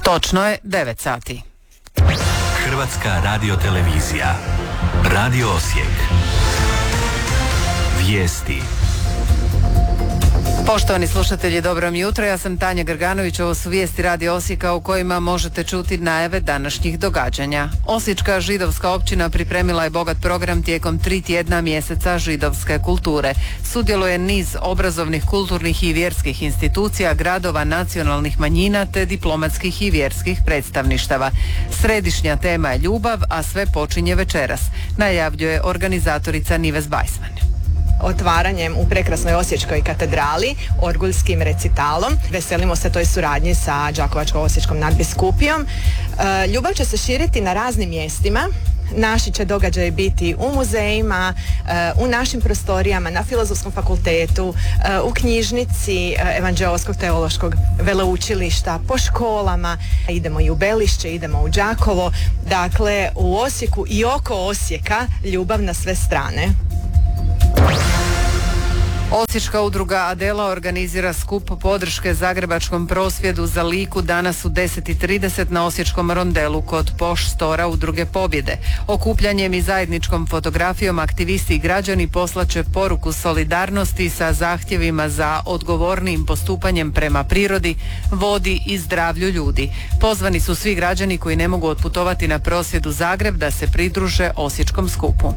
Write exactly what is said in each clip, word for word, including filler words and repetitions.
Točno je devet sati. Hrvatska radiotelevizija. Radio Osijek. Vijesti. Poštovani slušatelji, dobro vam jutro. Ja sam Tanja Grganović. Ovo su vijesti Radio Osijeka u kojima možete čuti najave današnjih događanja. Osječka židovska općina pripremila je bogat program tijekom tri tjedna mjeseca židovske kulture. Sudjeluje niz obrazovnih, kulturnih i vjerskih institucija, gradova, nacionalnih manjina te diplomatskih i vjerskih predstavništava. Središnja tema je ljubav, a sve počinje večeras, najavljuje organizatorica Nives Bajsman. Otvaranjem u prekrasnoj Osječkoj katedrali, orguljskim recitalom. Veselimo se toj suradnji sa Đakovačko-osječkom nadbiskupijom. E, ljubav će se širiti na raznim mjestima. Naši će događaji biti u muzejima, u našim prostorijama, na Filozofskom fakultetu, u knjižnici Evanđeoskog teološkog veleučilišta, po školama. Idemo i u Belišće, idemo u Đakovo. Dakle, u Osijeku i oko Osijeka ljubav na sve strane. Osječka udruga Adela organizira skup podrške zagrebačkom prosvjedu za Liku danas u deset i trideset na Osječkom rondelu kod poštora udruge Pobjede. Okupljanjem i zajedničkom fotografijom aktivisti i građani poslaće poruku solidarnosti sa zahtjevima za odgovornijim postupanjem prema prirodi, vodi i zdravlju ljudi. Pozvani su svi građani koji ne mogu otputovati na prosvjed u Zagreb da se pridruže Osječkom skupu.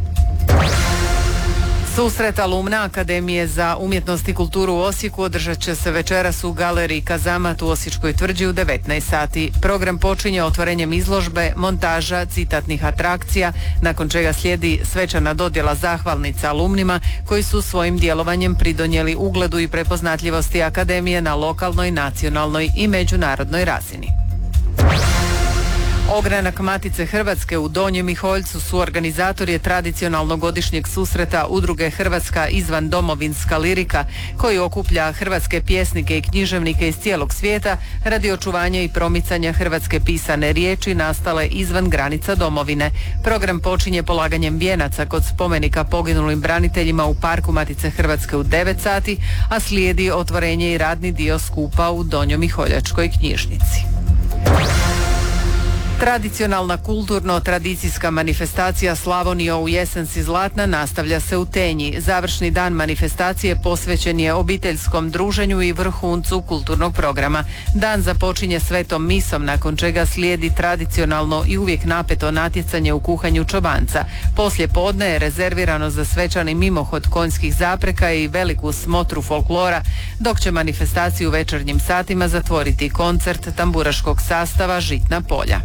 Susret alumna Akademije za umjetnost i kulturu u Osijeku održat će se večeras u galeriji Kazamat u Osječkoj tvrđi u devetnaest sati. Program počinje otvorenjem izložbe, montaža, citatnih atrakcija, nakon čega slijedi svečana dodjela zahvalnica alumnima koji su svojim djelovanjem pridonijeli ugledu i prepoznatljivosti Akademije na lokalnoj, nacionalnoj i međunarodnoj razini. Ogranak Matice Hrvatske u Donjem Miholjcu su organizatori tradicionalnog godišnjeg susreta udruge Hrvatska izvan domovinska lirika, koji okuplja hrvatske pjesnike i književnike iz cijelog svijeta radi očuvanja i promicanja hrvatske pisane riječi nastale izvan granica domovine. Program počinje polaganjem vijenaca kod spomenika poginulim braniteljima u Parku Matice Hrvatske u devet sati, a slijedi otvorenje i radni dio skupa u Donjomiholjačkoj knjižnici. Tradicionalna kulturno-tradicijska manifestacija Slavonija u jesen si zlatna nastavlja se u Tenji. Završni dan manifestacije posvećen je obiteljskom druženju i vrhuncu kulturnog programa. Dan započinje svetom misom, nakon čega slijedi tradicionalno i uvijek napeto natjecanje u kuhanju čobanca. Poslije podne je rezervirano za svečani mimohod konjskih zapreka i veliku smotru folklora, dok će manifestaciju u večernjim satima zatvoriti koncert tamburaškog sastava Žitna polja.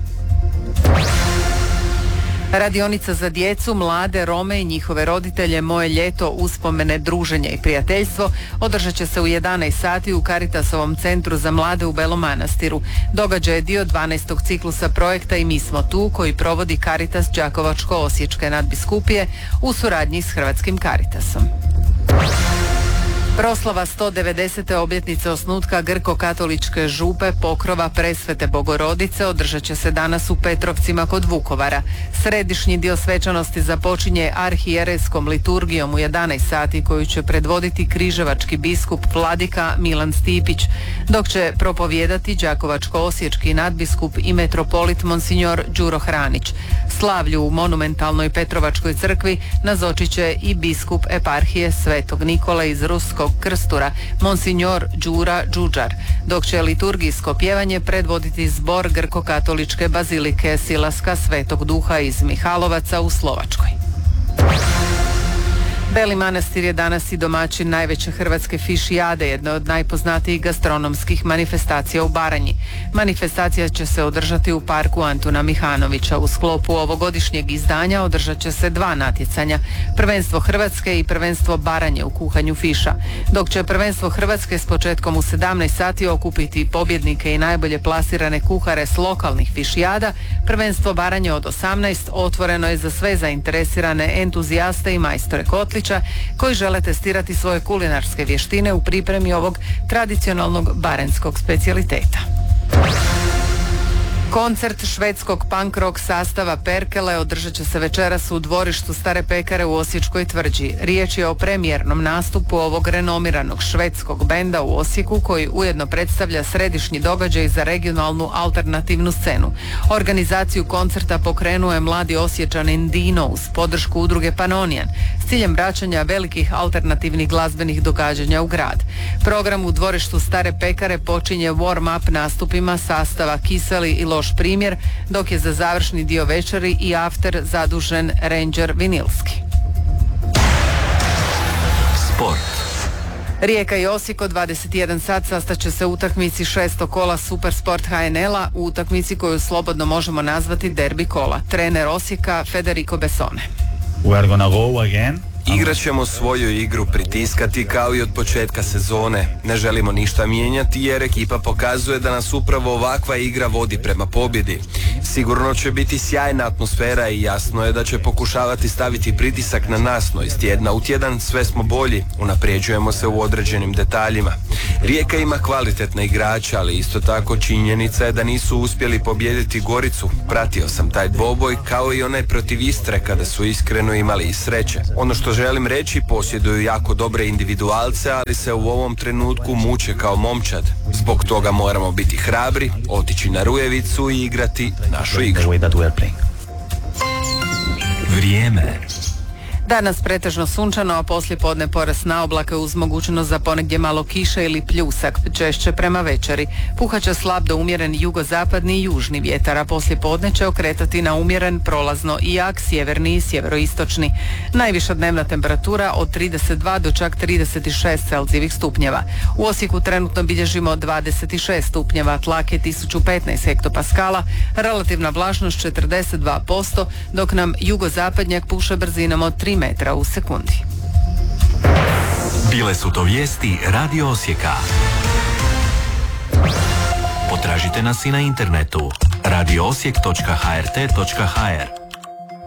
Radionica za djecu, mlade, Rome i njihove roditelje Moje ljeto, uspomene, druženje i prijateljstvo održat će se u jedanaest sati u Caritasovom centru za mlade u Belom Manastiru. Događaj je dio dvanaestog ciklusa projekta I mi smo tu, koji provodi Caritas Đakovačko-osječke nadbiskupije u suradnji s Hrvatskim Caritasom. Proslava sto devedesete obljetnice osnutka grko-katoličke župe Pokrova Presvete Bogorodice održat će se danas u Petrovcima kod Vukovara. Središnji dio svečanosti započinje arhijerejskom liturgijom u jedanaest sati koju će predvoditi križevački biskup vladika Milan Stipić, dok će propovijedati đakovačko-osječki nadbiskup i metropolit monsignor Đuro Hranić. Slavlju u monumentalnoj Petrovačkoj crkvi nazočit će i biskup eparhije Svetog Nikole iz Ruskog Krstura, monsignor Đura Đuđar, dok će liturgijsko pjevanje predvoditi zbor grko-katoličke bazilike Silaska Svetog Duha iz Mihalovaca u Slovačkoj. Beli Manastir je danas i domaćin najveće hrvatske fišijade, jedne od najpoznatijih gastronomskih manifestacija u Baranji. Manifestacija će se održati u parku Antuna Mihanovića. U sklopu ovogodišnjeg izdanja održat će se dva natjecanja, prvenstvo Hrvatske i prvenstvo Baranje u kuhanju fiša, dok će prvenstvo Hrvatske s početkom u sedamnaest sati okupiti pobjednike i najbolje plasirane kuhare s lokalnih fišijada. Prvenstvo Baranje od osamnaest otvoreno je za sve zainteresirane entuzijaste i majstore kotlića koji žele testirati svoje kulinarske vještine u pripremi ovog tradicionalnog baranjskog specijaliteta. Koncert švedskog punk rock sastava Perkele održat će se večeras u dvorištu Stare pekare u Osječkoj tvrđi. Riječ je o premijernom nastupu ovog renomiranog švedskog benda u Osijeku koji ujedno predstavlja središnji događaj za regionalnu alternativnu scenu. Organizaciju koncerta pokrenuo je mladi Osječanin Dino uz podršku udruge Panonijan s ciljem vraćanja velikih alternativnih glazbenih događanja u grad. Program u dvorištu Stare pekare počinje warm-up nastupima sastava Kiseli i Loš primjer, dok je za završni dio večeri i after zadužen Ranger Vinilski. Sport. Rijeka i Osijek od dvadeset jedan sat sastaće se u utakmici šestog kola Supersport H N L-a u utakmici koju slobodno možemo nazvati derbi kola. Trener Osijeka Federico Bessone. We are gonna go again. Igrat ćemo svoju igru, pritiskati kao i od početka sezone. Ne želimo ništa mijenjati jer ekipa pokazuje da nas upravo ovakva igra vodi prema pobjedi. Sigurno će biti sjajna atmosfera i jasno je da će pokušavati staviti pritisak na nas, no iz tjedna u tjedan sve smo bolji, unapređujemo se u određenim detaljima. Rijeka ima kvalitetne igrače, ali isto tako činjenica je da nisu uspjeli pobijediti Goricu. Pratio sam taj dvoboj kao i onaj protiv Istre kada su iskreno imali i sreće. Ono što želim reći, posjeduju jako dobre individualce, ali se u ovom trenutku muče kao momčad. Zbog toga moramo biti hrabri, otići na Rujevicu i igrati našu igru. Vrijeme. Danas pretežno sunčano, a poslije podne porast na oblake uz mogućnost za ponegdje malo kiše ili pljusak, češće prema večeri. Puhaće slab do umjeren jugozapadni i južni vjetar, a poslije podne će okretati na umjeren, prolazno i jak sjeverni i sjeveroistočni. Najviša dnevna temperatura od trideset dva do čak trideset šest Celzijevih stupnjeva. U Osijeku trenutno bilježimo dvadeset šest stupnjeva, tlak je tisuću petnaest hektopaskala, relativna vlažnost četrdeset dva posto, dok nam jugozapadnjak puše brzinom od tri metra u sekundi. Bile su to vijesti Radio Osijeka. Potražite nas i na internetu radio osijek točka h r t točka h r.